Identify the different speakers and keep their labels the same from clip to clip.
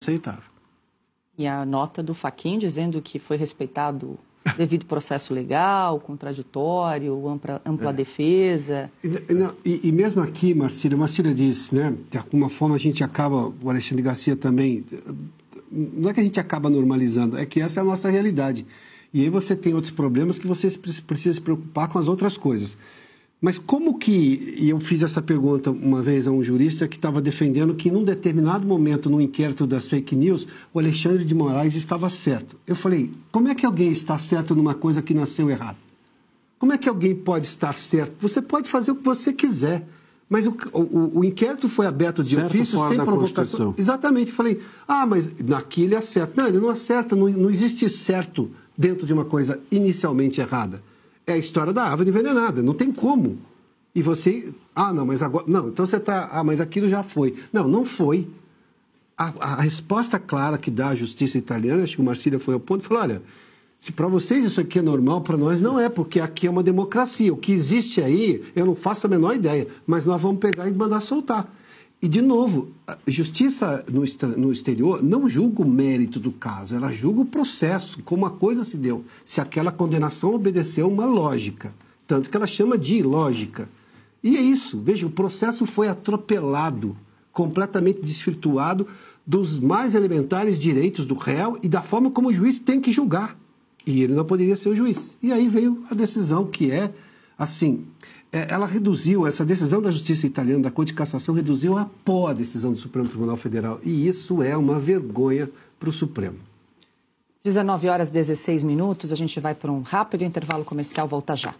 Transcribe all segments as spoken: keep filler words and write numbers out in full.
Speaker 1: inaceitável.
Speaker 2: E a nota do Fachin dizendo que foi respeitado devido processo legal, contraditório, ampla, ampla é. defesa.
Speaker 3: E, não, e, e mesmo aqui, Marcília, Marcília disse, né, de alguma forma a gente acaba, o Alexandre Garcia também, não é que a gente acaba normalizando, é que essa é a nossa realidade. E aí você tem outros problemas que você precisa se preocupar com as outras coisas. Mas como que, e eu fiz essa pergunta uma vez a um jurista que estava defendendo que num determinado momento no inquérito das fake news, o Alexandre de Moraes estava certo. Eu falei, como é que alguém está certo numa coisa que nasceu errado? Como é que alguém pode estar certo? Você pode fazer o que você quiser, mas o, o, o inquérito foi aberto de certo ofício, sem provocação. Exatamente. Eu falei, ah, mas naquilo ele acerta. Não, ele não acerta, não, não existe certo dentro de uma coisa inicialmente errada. É a história da árvore envenenada, não tem como. E você, ah, não, mas agora, não, então você está, ah, mas aquilo já foi. Não, não foi. A, a resposta clara que dá a justiça italiana, acho que o Marcília foi ao ponto, falou, olha, se para vocês isso aqui é normal, para nós não é, porque aqui é uma democracia. O que existe aí, eu não faço a menor ideia, mas nós vamos pegar e mandar soltar. E, de novo, a justiça no, no exterior não julga o mérito do caso, ela julga o processo, como a coisa se deu, se aquela condenação obedeceu uma lógica, tanto que ela chama de ilógica. E é isso, veja, o processo foi atropelado, completamente desvirtuado dos mais elementares direitos do réu e da forma como o juiz tem que julgar. E ele não poderia ser o juiz. E aí veio a decisão que é, assim... Ela reduziu, essa decisão da Justiça Italiana, da Corte de Cassação, reduziu a pó a decisão do Supremo Tribunal Federal. E isso é uma vergonha para o Supremo.
Speaker 2: dezenove horas e dezesseis minutos, a gente vai para um rápido intervalo comercial, volta já.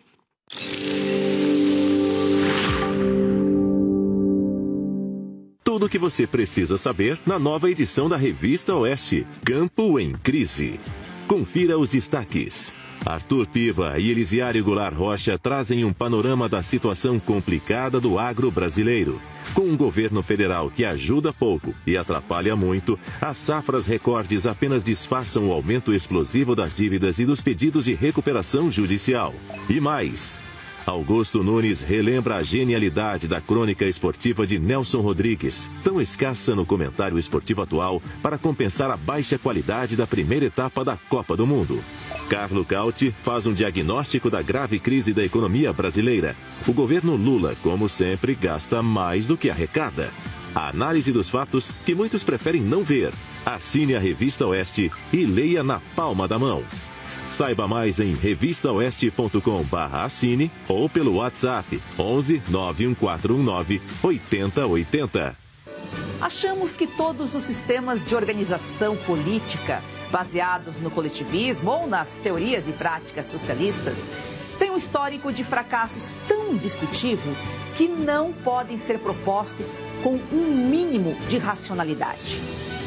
Speaker 4: Tudo o que você precisa saber na nova edição da Revista Oeste, Campo em Crise. Confira os destaques. Arthur Piva e Elisiário Goulart Rocha trazem um panorama da situação complicada do agro brasileiro. Com um governo federal que ajuda pouco e atrapalha muito, as safras recordes apenas disfarçam o aumento explosivo das dívidas e dos pedidos de recuperação judicial. E mais... Augusto Nunes relembra a genialidade da crônica esportiva de Nelson Rodrigues, tão escassa no comentário esportivo atual para compensar a baixa qualidade da primeira etapa da Copa do Mundo. Carlo Cauti faz um diagnóstico da grave crise da economia brasileira. O governo Lula, como sempre, gasta mais do que arrecada. A análise dos fatos que muitos preferem não ver. Assine a Revista Oeste e leia na palma da mão. Saiba mais em revista oeste ponto com barra assine ou pelo WhatsApp onze nove um quatro um nove oito zero oito zero.
Speaker 5: Achamos que todos os sistemas de organização política, baseados no coletivismo ou nas teorias e práticas socialistas, têm um histórico de fracassos tão indiscutível que não podem ser propostos com um mínimo de racionalidade.